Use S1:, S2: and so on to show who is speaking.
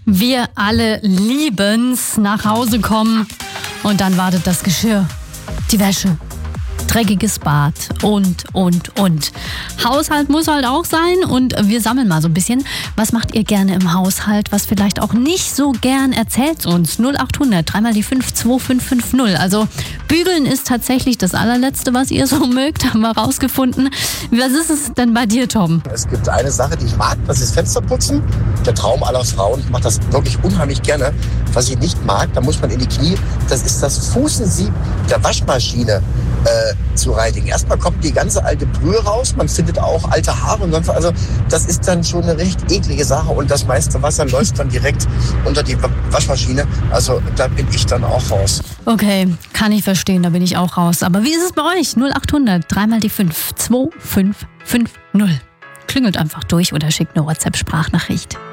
S1: Wir alle lieben's, nach Hause kommen und dann wartet das Geschirr, die Wäsche, dreckiges Bad und. Haushalt muss halt auch sein und wir sammeln mal so ein bisschen. Was macht ihr gerne im Haushalt, was vielleicht auch nicht so gern? Erzählt's uns. 0800 3 mal die 5 2550. Also bügeln ist tatsächlich das allerletzte, was ihr so mögt, haben wir rausgefunden. Was ist es denn bei dir, Tom?
S2: Es gibt eine Sache, die ich mag, das ist Fensterputzen. Der Traum aller Frauen. Ich mache das wirklich unheimlich gerne. Was ich nicht mag, da muss man in die Knie, das ist das Fußensieb der Waschmaschine zu reinigen. Erstmal kommt die ganze alte Brühe raus, man findet auch alte Haare und sonst was. Also das ist dann schon eine recht eklige Sache und das meiste Wasser läuft dann direkt unter die Waschmaschine. Also da bin ich dann auch raus.
S1: Okay, kann ich verstehen, da bin ich auch raus. Aber wie ist es bei euch? 0800 3 mal die 5 2550. Klingelt einfach durch oder schickt eine WhatsApp-Sprachnachricht.